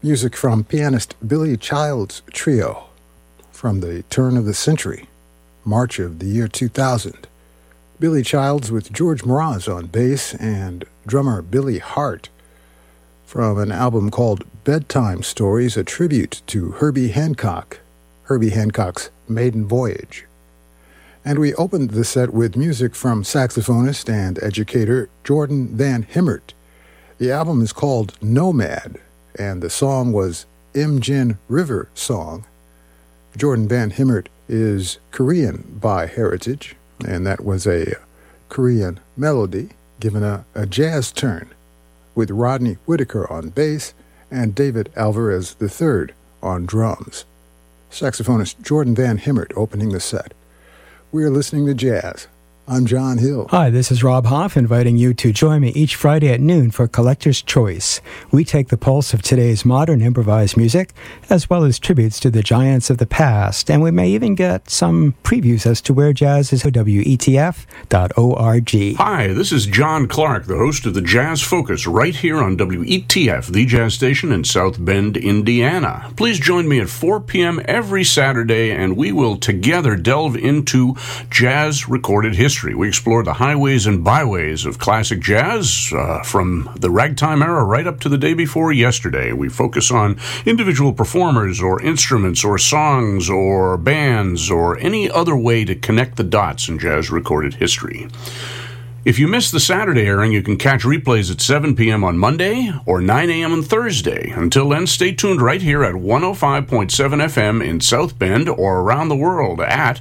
Music from pianist Billy Child's trio from the turn of the century, March of the year 2000. Billy Childs with George Mraz on bass and drummer Billy Hart from an album called Bedtime Stories, a tribute to Herbie Hancock's Maiden Voyage. And we opened the set with music from saxophonist and educator Jordan Van Himert. The album is called Nomad, and the song was Imjin River Song. Jordan Van Himert is Korean by heritage, and that was a Korean melody given a jazz turn, with Rodney Whitaker on bass and David Alvarez III on drums. Saxophonist Jordan Van Himert opening the set. We are listening to jazz. I'm John Hill. Hi, this is Rob Hoff, inviting you to join me each Friday at noon for Collector's Choice. We take the pulse of today's modern improvised music, as well as tributes to the giants of the past, and we may even get some previews as to where jazz is at WETF.org. Hi, this is John Clark, the host of the Jazz Focus, right here on WETF, the jazz station in South Bend, Indiana. Please join me at 4 p.m. every Saturday, and we will together delve into jazz recorded history. We explore the highways and byways of classic jazz, from the ragtime era right up to the day before yesterday. We focus on individual performers or instruments or songs or bands or any other way to connect the dots in jazz recorded history. If you missed the Saturday airing, you can catch replays at 7 p.m. on Monday or 9 a.m. on Thursday. Until then, stay tuned right here at 105.7 FM in South Bend or around the world at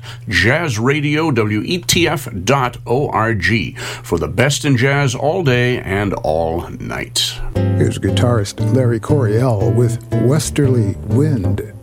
jazzradiowetf.org for the best in jazz all day and all night. Here's guitarist Larry Coryell with Westerly Wind.